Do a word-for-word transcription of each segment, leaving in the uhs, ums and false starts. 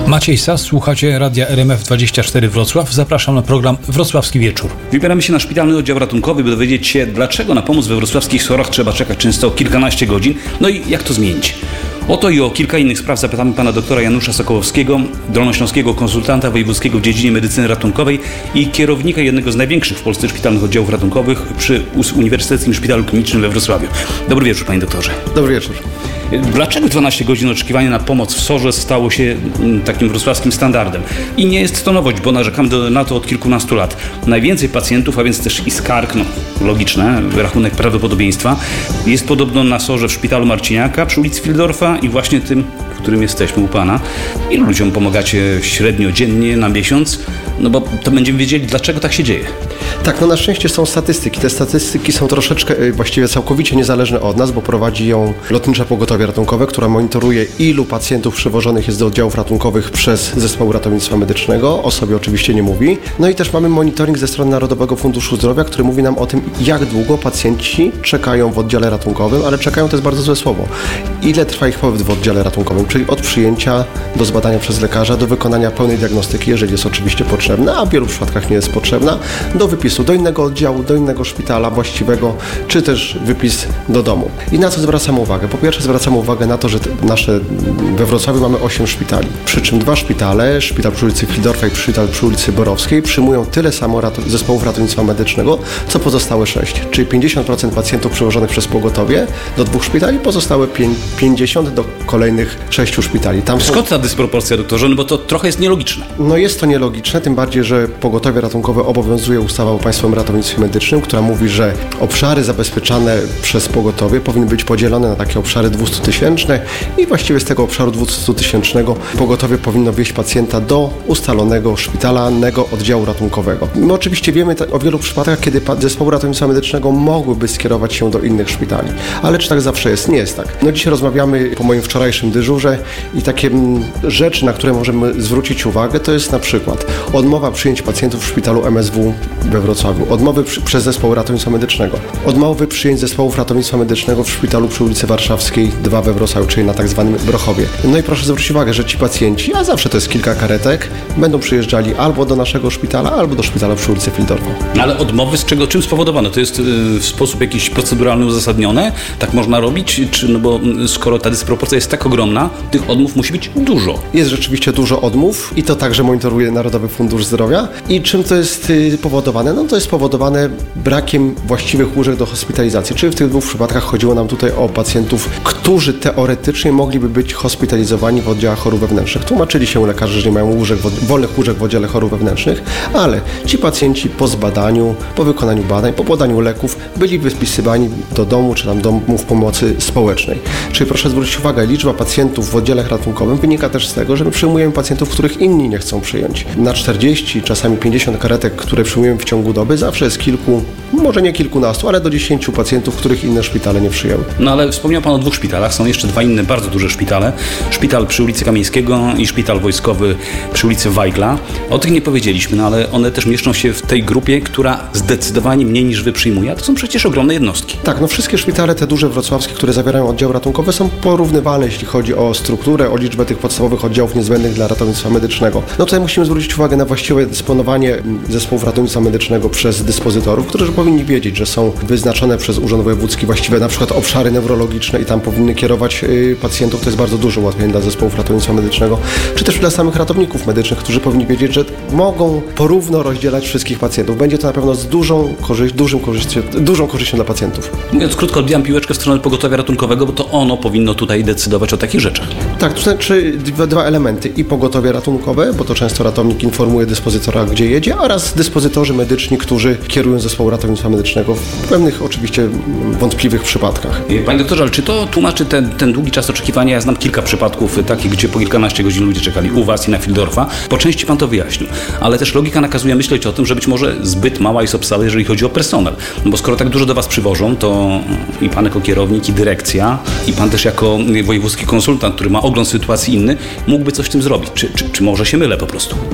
Maciej Sas, słuchacie Radia R M F dwadzieścia cztery Wrocław. Zapraszam na program Wrocławski Wieczór. Wybieramy się na szpitalny oddział ratunkowy, by dowiedzieć się, dlaczego na pomoc we wrocławskich SOR-ach trzeba czekać często kilkanaście godzin, no i jak to zmienić. O to i o kilka innych spraw zapytamy pana doktora Janusza Sokołowskiego, dolnośląskiego konsultanta wojewódzkiego w dziedzinie medycyny ratunkowej i kierownika jednego z największych w Polsce szpitalnych oddziałów ratunkowych przy Uniwersyteckim Szpitalu Klinicznym we Wrocławiu. Dobry wieczór, panie doktorze. Dobry wieczór. Dlaczego dwanaście godzin oczekiwania na pomoc w SOR-ze stało się takim wrocławskim standardem? I nie jest to nowość, bo narzekamy do, na to od kilkunastu lat. Najwięcej pacjentów, a więc też i skarg, no logiczne, rachunek prawdopodobieństwa, jest podobno na SOR-ze w szpitalu Marciniaka przy ulicy Fildorfa i właśnie tym, w którym jesteśmy u pana. Ilu ludziom pomagacie średnio dziennie na miesiąc? No bo to będziemy wiedzieli, dlaczego tak się dzieje. Tak, no na szczęście są statystyki. Te statystyki są troszeczkę, właściwie całkowicie niezależne od nas, bo prowadzi ją Lotnicze Pogotowie Ratunkowe, która monitoruje, ilu pacjentów przywożonych jest do oddziałów ratunkowych przez Zespół Ratownictwa Medycznego. O sobie oczywiście nie mówi. No i też mamy monitoring ze strony Narodowego Funduszu Zdrowia, który mówi nam o tym, jak długo pacjenci czekają w oddziale ratunkowym, ale czekają to jest bardzo złe słowo. Ile trwa ich pobyt w oddziale ratunkowym, czyli od przyjęcia do zbadania przez lekarza, do wykonania pełnej diagnostyki, jeżeli jest oczywiście potrzebna, a w wielu przypadkach nie jest potrzebna, do wypisu do innego oddziału, do innego szpitala właściwego, czy też wypis do domu. I na co zwracamy uwagę? Po pierwsze zwracamy uwagę na to, że nasze we Wrocławiu mamy osiem szpitali, przy czym dwa szpitale, szpital przy ulicy Fildorfa i szpital przy ulicy Borowskiej, przyjmują tyle samo ratu- zespołów ratownictwa medycznego, co pozostałe sześć, czyli pięćdziesiąt procent pacjentów przewożonych przez pogotowie do dwóch szpitali, pozostałe pięćdziesiąt do kolejnych sześciu szpitali. Tam Skąd ta dysproporcja, doktorze? No bo to trochę jest nielogiczne. No jest to nielogiczne, tym bardziej, że pogotowie ratunkowe obowiązuje ustawa o Państwowym Ratownictwie Medycznym, która mówi, że obszary zabezpieczane przez pogotowie powinny być podzielone na takie obszary dwustutysięczne i właściwie z tego obszaru dwustutysięcznego pogotowie powinno wieźć pacjenta do ustalonego szpitalnego oddziału ratunkowego. My oczywiście wiemy o wielu przypadkach, kiedy zespoły ratownictwa medycznego mogłyby skierować się do innych szpitali, ale czy tak zawsze jest? Nie jest tak. No dzisiaj rozmawiamy po moim wczorajszym dyżurze i takie rzeczy, na które możemy zwrócić uwagę, to jest na przykład odmowa przyjęć pacjentów w szpitalu M S W we Wrocławiu, odmowy przy, przez zespół ratownictwa medycznego, odmowy przyjęć zespołów ratownictwa medycznego w szpitalu przy ulicy Warszawskiej dwa we Wrocławiu, czyli na tak zwanym Brochowie. No i proszę zwrócić uwagę, że ci pacjenci, a zawsze to jest kilka karetek, będą przyjeżdżali albo do naszego szpitala, albo do szpitala przy ulicy Fildorfa. Ale odmowy z czego, czym spowodowane? To jest yy, w sposób jakiś proceduralny uzasadnione? Tak można robić? Czy, no bo skoro ta dysproporcja jest tak ogromna, tych odmów musi być dużo. Jest rzeczywiście dużo odmów i to także monitoruje Narodowy Fundusz Zdrowia. I czym to jest yy, powodowane? No to jest powodowane brakiem właściwych łóżek do hospitalizacji. Czyli w tych dwóch przypadkach chodziło nam tutaj o pacjentów, którzy teoretycznie mogliby być hospitalizowani w oddziałach chorób wewnętrznych. Tłumaczyli się lekarze, że nie mają łóżek, wolnych łóżek w oddziale chorób wewnętrznych, ale ci pacjenci po zbadaniu, po wykonaniu badań, po podaniu leków byli wypisywani do domu czy tam domów pomocy społecznej. Czyli proszę zwrócić uwagę, liczba pacjentów w oddziale ratunkowym wynika też z tego, że my przyjmujemy pacjentów, których inni nie chcą przyjąć. Na czterdzieści, czasami pięćdziesiąt karetek, które przyjmujemy w ciągu doby, zawsze jest kilku, może nie kilkunastu, ale do dziesięciu pacjentów, których inne szpitale nie przyjęły. No ale wspomniał pan o dwóch szpitalach, są jeszcze dwa inne bardzo duże szpitale. Szpital przy ulicy Kamieńskiego i szpital wojskowy przy ulicy Weigla. O tych nie powiedzieliśmy, no ale one też mieszczą się w tej grupie, która zdecydowanie mniej niż wy przyjmuje, a to są przecież ogromne jednostki. Tak, no wszystkie szpitale, te duże wrocławskie, które zawierają oddziały ratunkowe, są porównywalne, jeśli chodzi o strukturę, o liczbę tych podstawowych oddziałów niezbędnych dla ratownictwa medycznego. No tutaj musimy zwrócić uwagę na właściwe dysponowanie zespołów ratownictwa medycznego przez dyspozytorów, którzy powinni wiedzieć, że są wyznaczone przez Urząd Wojewódzki właściwe na przykład obszary neurologiczne i tam powinny kierować y, pacjentów. To jest bardzo duże ułatwienie dla zespołów ratownictwa medycznego, czy też dla samych ratowników medycznych, którzy powinni wiedzieć, że mogą porówno rozdzielać wszystkich pacjentów. Będzie to na pewno z dużą, korzyść, dużym korzyścią, dużą korzyścią dla pacjentów. Mówiąc krótko, odbijam piłeczkę w stronę pogotowia ratunkowego, bo to ono powinno tutaj decydować o takich rzeczach. Tak, to znaczy dwa, dwa elementy. I pogotowie ratunkowe, bo to często ratownik informuje dyspozytora, gdzie jedzie, oraz dyspozytorzy medyczni, którzy kierują zespołu ratownictwa medycznego w pewnych oczywiście wątpliwych przypadkach. Panie doktorze, ale czy to tłumaczy ten, ten długi czas oczekiwania? Ja znam kilka przypadków takich, gdzie po kilkanaście godzin ludzie czekali u was i na Fildorfa. Po części pan to wyjaśnił, ale też logika nakazuje myśleć o tym, że być może zbyt mała jest obsada, jeżeli chodzi o personel. No bo skoro tak dużo do was przywożą, to i pan jako kierownik, i dyrekcja, i pan też jako wojewódzki konsultant, który ma ogląd sytuacji inny, mógłby coś z tym zrobić. Czy, czy, czy może się mylę po prostu? Proszę zwrócić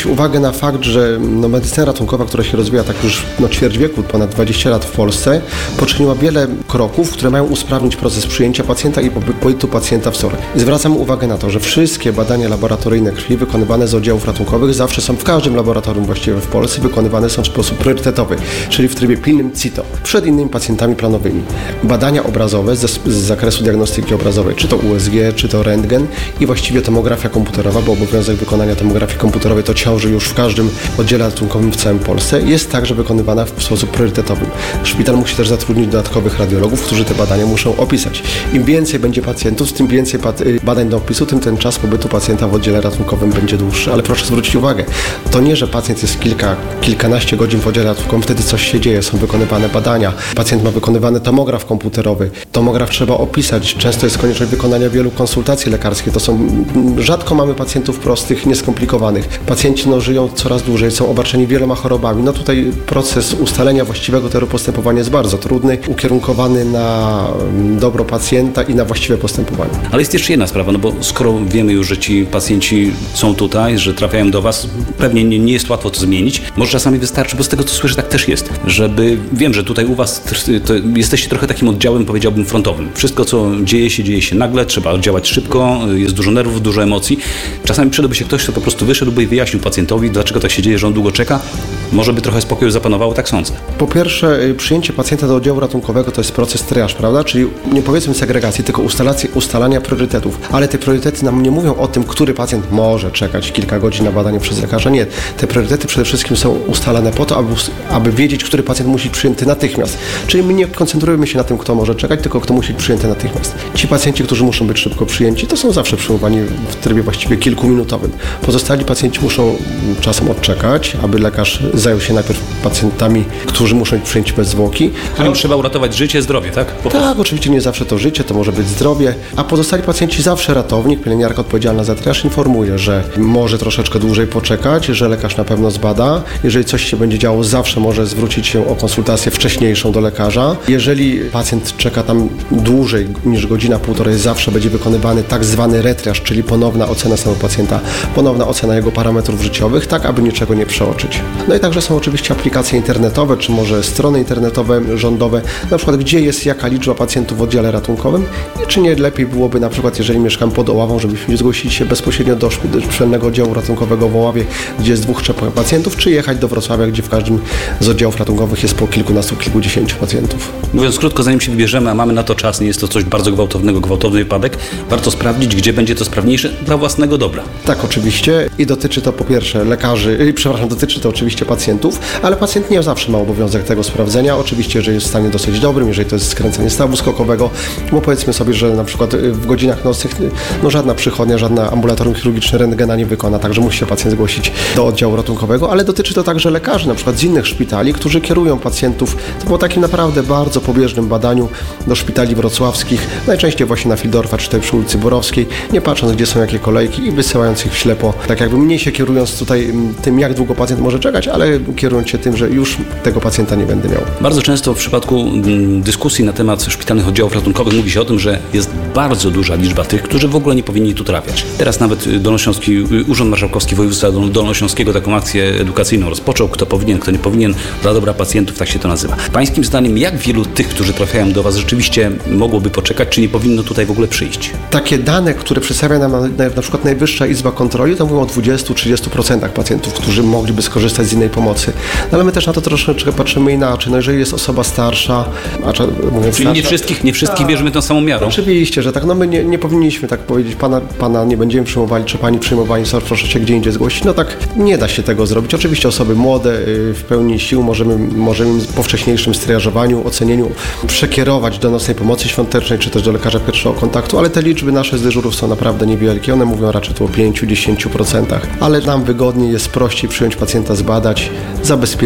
zwrócić uwagę na fakt, że no, medycyna ratunkowa, która się rozwija tak już no, ćwierć wieku, ponad dwadzieścia lat w Polsce, poczyniła wiele kroków, które mają usprawnić proces przyjęcia pacjenta i pobytu pacjenta w S O R. I zwracam uwagę na to, że wszystkie badania laboratoryjne krwi wykonywane z oddziałów ratunkowych zawsze są w każdym laboratorium właściwie w Polsce wykonywane są w sposób priorytetowy, czyli w trybie pilnym C I T O, przed innymi pacjentami planowymi. Badania obrazowe z, z zakresu diagnostyki obrazowej, czy to U S G, czy to rentgen i właściwie tomografia komputerowa, bo obowiązek wykonania tomografii komputerowej to ciąży już w każdym oddziale ratunkowym w całej Polsce, jest także wykonywana w sposób priorytetowy. Szpital musi też zatrudnić dodatkowych radiologów, którzy te badania muszą opisać. Im więcej będzie pacjentów, tym więcej badań do opisu, tym ten czas pobytu pacjenta w oddziale ratunkowym będzie dłuższy. Ale proszę zwrócić uwagę, to nie, że pacjent jest kilka, kilkanaście godzin w oddziale ratunkowym, wtedy coś się dzieje, są wykonywane badania, pacjent ma wykonywany tomograf komputerowy, tomograf trzeba opisać, często jest konieczność wykonania wielu konsultacji lekarskich, to są, rzadko mamy pacjentów prostych, nieskomplikowanych. Pacjenci no, żyją coraz dłużej, są obarczeni wieloma chorobami. No tutaj proces ustalenia właściwego toru postępowania jest bardzo trudny, ukierunkowany na dobro pacjenta i na właściwe postępowanie. Ale jest jeszcze jedna sprawa, no bo skoro wiemy już, że ci pacjenci są tutaj, że trafiają do Was, pewnie nie, nie jest łatwo to zmienić. Może czasami wystarczy, bo z tego co słyszę tak też jest, żeby, wiem, że tutaj u Was to jesteście trochę takim oddziałem, powiedziałbym, frontowym. Wszystko co dzieje się, dzieje się nagle, trzeba działać szybko, jest dużo nerwów, dużo emocji. Czasami przydałby się ktoś, kto po prostu wyszedłby i wyjaśnił pacjentowi, dlaczego tak się dzieje, że on długo czeka. Może by trochę spokoju zapanowało, tak sądzę. Po pierwsze, przyjęcie pacjenta do oddziału ratunkowego to jest proces triage, prawda? Czyli nie powiedzmy segregacji, tylko ustalania priorytetów. Ale te priorytety nam nie mówią o tym, który pacjent może czekać kilka godzin na badanie przez lekarza. Nie. Te priorytety przede wszystkim są ustalane po to, aby, aby wiedzieć, który pacjent musi być przyjęty natychmiast. Czyli my nie koncentrujemy się na tym, kto może czekać, tylko kto musi być przyjęty natychmiast. Ci pacjenci, którzy muszą być szybko przyjęci, to są zawsze przyjmowani w trybie właściwie kilkuminutowym. Pozostali pacjenci muszą czasem odczekać, aby lekarz zajął się najpierw pacjentami, którzy muszą być przyjęci bez zwłoki. Którym trzeba uratować życie, zdrowie, tak? Po tak, prostu. Oczywiście nie zawsze to życie, to może być zdrowie, a pozostali pacjenci zawsze ratownik, pielęgniarka odpowiedzialna za triaż informuje, że może troszeczkę dłużej poczekać, że lekarz na pewno zbada. Jeżeli coś się będzie działo, zawsze może zwrócić się o konsultację wcześniejszą do lekarza. Jeżeli pacjent czeka tam dłużej niż godzina, półtorej, zawsze będzie wykonywany tak zwany retriaż, czyli ponowna ocena stanu pacjenta, ponowna ocena jego parametrów życiowych, tak aby niczego nie przeoczyć. No i także są oczywiście aplikacje internetowe, czy może strony internetowe, rządowe, na przykład gdzie jest jaka liczba pacjentów w oddziale ratunkowym i czy nie lepiej byłoby na przykład, jeżeli mieszkam pod Oławą, żebyśmy zgłosili się bezpośrednio do szpitalnego oddziału ratunkowego w Oławie, gdzie jest dwóch, trzech pacjentów, czy jechać do Wrocławia, gdzie w każdym z oddziałów ratunkowych jest po kilkunastu, kilkudziesięciu pacjentów. Mówiąc krótko, zanim się wybierzemy, a mamy na to czas, nie jest to coś bardzo gwałtownego, gwałtowny wypadek, warto sprawdzić, gdzie będzie to sprawniejsze dla własnego dobra. Tak, oczywiście i dotyczy to po pierwsze lekarzy, przepraszam, dotyczy to oczywiście pacjentów, ale pacjent nie zawsze ma obowiązek tego sprawdzenia. Oczywiście, jeżeli jest w stanie dosyć dobrym, jeżeli to jest skręcenie stawu skokowego, bo powiedzmy sobie, że na przykład w godzinach nocnych no żadna przychodnia, żadna ambulatorium chirurgiczne rentgena nie wykona, także musi się pacjent zgłosić do oddziału ratunkowego, ale dotyczy to także lekarzy, na przykład z innych szpitali, którzy kierują pacjentów po takim naprawdę bardzo pobieżnym badaniu do szpitali wrocławskich, najczęściej właśnie na Fildorfa czy tutaj przy ulicy Borowskiej, nie patrząc, gdzie są jakie kolejki i wysyłając ich w ślepo, tak jakby mniej się kierując tutaj tym, jak długo pacjent może czekać, ale kierując się tym, że już tego pacjenta nie będę miał. Bardzo często w przypadku dyskusji na temat szpitalnych oddziałów ratunkowych mówi się o tym, że jest bardzo duża liczba tych, którzy w ogóle nie powinni tu trafiać. Teraz nawet Dolnośląski, Urząd Marszałkowski Województwa Dolnośląskiego taką akcję edukacyjną rozpoczął, kto powinien, kto nie powinien, dla dobra pacjentów, tak się to nazywa. Pańskim zdaniem, jak wielu tych, którzy trafiają do Was, rzeczywiście mogłoby poczekać, czy nie powinno tutaj w ogóle przyjść? Takie dane, które przedstawia nam na, na przykład Najwyższa Izba Kontroli, to mówią o dwudziestu do trzydziestu procent pacjentów, którzy mogliby skorzystać z innej pomocy. No ale my też na to troszeczkę patrzymy inaczej. No jeżeli jest osoba starsza, a mówiąc Czyli starsza, nie wszystkich, nie wszystkich bierzemy tą samą miarą? Oczywiście, że tak. No my nie, nie powinniśmy tak powiedzieć, pana, pana nie będziemy przyjmowali, czy pani przyjmowali, sorry, proszę się gdzie indziej zgłosić. No tak nie da się tego zrobić. Oczywiście osoby młode, w pełni sił możemy, możemy po wcześniejszym striażowaniu, ocenieniu przekierować do nocnej pomocy świątecznej, czy też do lekarza pierwszego kontaktu, ale te liczby nasze z dyżurów są naprawdę niewielkie. One mówią raczej tu o pięciu do dziesięciu procentach, ale nam wygodniej jest prościej przyjąć pacjenta, zbadać, zabezpieczyć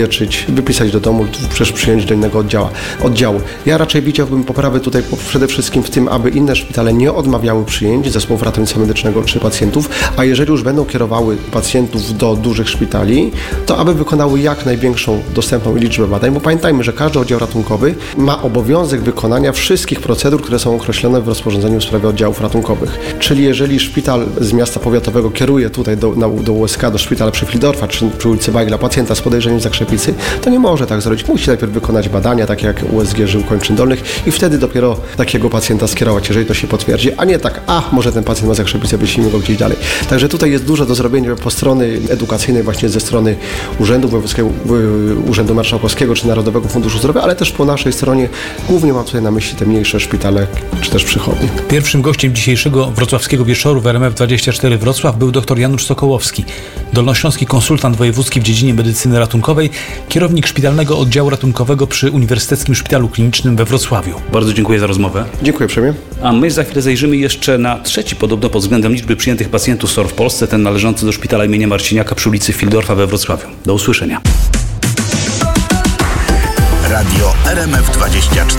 zabezpieczyć, wypisać do domu, przecież przyjąć do innego oddziału. oddziału. Ja raczej widziałbym poprawę tutaj przede wszystkim w tym, aby inne szpitale nie odmawiały przyjęć zespołów ratownictwa medycznego czy pacjentów, a jeżeli już będą kierowały pacjentów do dużych szpitali, to aby wykonały jak największą dostępną liczbę badań, bo pamiętajmy, że każdy oddział ratunkowy ma obowiązek wykonania wszystkich procedur, które są określone w rozporządzeniu w sprawie oddziałów ratunkowych. Czyli jeżeli szpital z miasta powiatowego kieruje tutaj do, na, do U S K, do szpitala przy Fridorfa czy przy ulicy Bajgla pacjenta z podejrzeniem zakrzepicy, to nie może tak zrobić. Musi najpierw wykonać badania, takie jak U S G żył kończyn dolnych i wtedy dopiero takiego pacjenta skierować, jeżeli to się potwierdzi, a nie tak, a może ten pacjent ma zakrzepicę, wyślijmy go gdzieś dalej. Także tutaj jest dużo do zrobienia po strony edukacyjnej właśnie ze strony Urzędu Wojewódzkiego, Urzędu Marszałkowskiego czy Narodowego Funduszu Zdrowia, ale też po naszej stronie głównie mam tutaj na myśli te mniejsze szpitale czy też przychodnie. Pierwszym gościem dzisiejszego wrocławskiego wieczoru w R M F dwadzieścia cztery Wrocław był dr Janusz Sokołowski, dolnośląski konsultant wojewódzki w dziedzinie medycyny ratunkowej, kierownik szpitalnego oddziału ratunkowego przy Uniwersyteckim Szpitalu Klinicznym we Wrocławiu. Bardzo dziękuję za rozmowę. Dziękuję uprzejmie. A my za chwilę zajrzymy jeszcze na trzeci podobno pod względem liczby przyjętych pacjentów S O R w Polsce, ten należący do szpitala imienia Marciniaka przy ulicy Fildorfa we Wrocławiu. Do usłyszenia. Radio R M F dwadzieścia cztery.